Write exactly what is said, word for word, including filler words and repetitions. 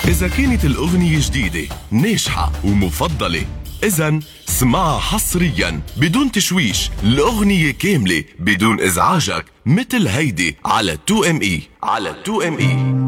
إذا كانت الأغنية جديدة ناجحة ومفضلة، إذن اسمعها حصريا بدون تشويش، الأغنية كاملة بدون إزعاجك، مثل هيدي على تو ام اي. على تو ام اي.